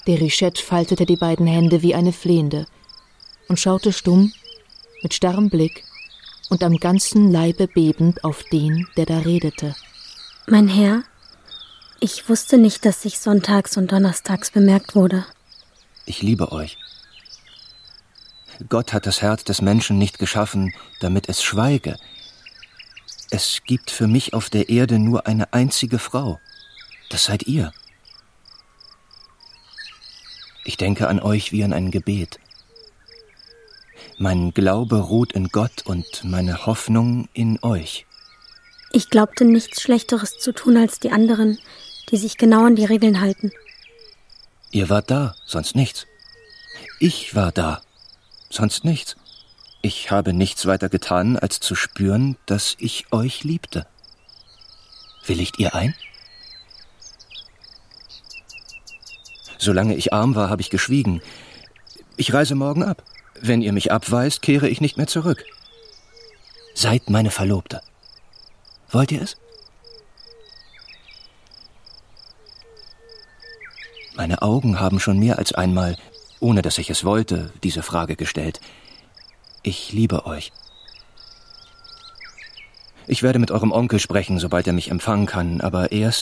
Déruchette faltete die beiden Hände wie eine Flehende und schaute stumm, mit starrem Blick und am ganzen Leibe bebend auf den, der da redete. Mein Herr, ich wusste nicht, dass ich sonntags und donnerstags bemerkt wurde. Ich liebe euch. Gott hat das Herz des Menschen nicht geschaffen, damit es schweige. Es gibt für mich auf der Erde nur eine einzige Frau. Das seid ihr. Ich denke an euch wie an ein Gebet. Mein Glaube ruht in Gott und meine Hoffnung in euch. Ich glaubte nichts Schlechteres zu tun als die anderen, die sich genau an die Regeln halten. Ihr wart da, sonst nichts. Ich war da, sonst nichts. Ich habe nichts weiter getan, als zu spüren, dass ich euch liebte. Willigt ihr ein? Solange ich arm war, habe ich geschwiegen. Ich reise morgen ab. Wenn ihr mich abweist, kehre ich nicht mehr zurück. Seid meine Verlobte. Wollt ihr es? Meine Augen haben schon mehr als einmal, ohne dass ich es wollte, diese Frage gestellt. Ich liebe euch. Ich werde mit eurem Onkel sprechen, sobald er mich empfangen kann, aber erst